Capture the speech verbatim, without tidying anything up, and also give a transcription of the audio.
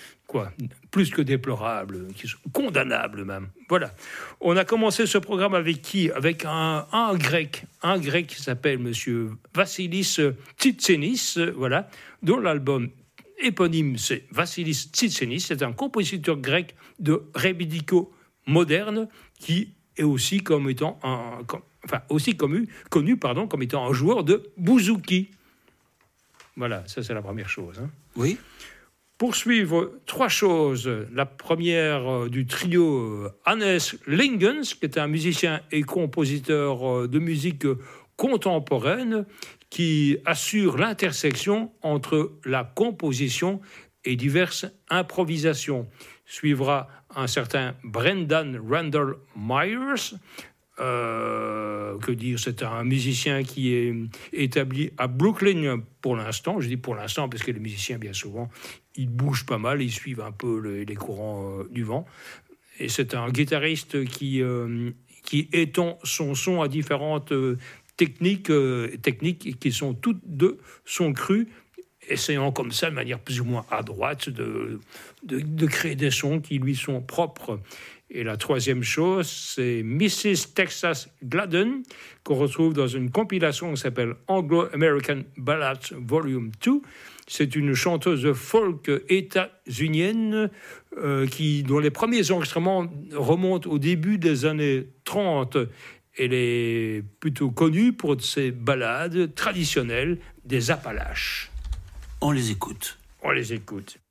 quoi, plus que déplorables, qui sont condamnables même. Voilà. On a commencé ce programme avec qui? Avec un, un grec, un grec qui s'appelle Monsieur Vassilis Tsitsénis, voilà, dont l'album éponyme, c'est Vassilis Tsitsénis. C'est un compositeur grec de rebetiko moderne qui est aussi comme étant un, comme, enfin aussi connu, connu pardon, comme étant un joueur de bouzouki. Voilà, ça c'est la première chose. Hein. Oui. Poursuivre trois choses. La première euh, du trio euh, Hannes Lingens, qui est un musicien et compositeur euh, de musique euh, contemporaine, qui assure l'intersection entre la composition et diverses improvisations. Suivra un certain Brendan Randall Myers. Euh, que dire, c'est un musicien qui est établi à Brooklyn pour l'instant. Je dis pour l'instant parce que les musiciens, bien souvent, ils bougent pas mal, ils suivent un peu le, les courants euh, du vent. Et c'est un guitariste qui, euh, qui étend son son à différentes euh, techniques, euh, techniques qui sont toutes de son cru, essayant comme ça, de manière plus ou moins à droite, de, de, de créer des sons qui lui sont propres. Et la troisième chose, c'est missus Texas Gladden, qu'on retrouve dans une compilation qui s'appelle Anglo-American Ballads Volume deux. C'est une chanteuse folk états-unienne euh, qui, dont les premiers enregistrements remontent au début des années trente. Elle est plutôt connue pour ses ballades traditionnelles des Appalaches. On les écoute. On les écoute.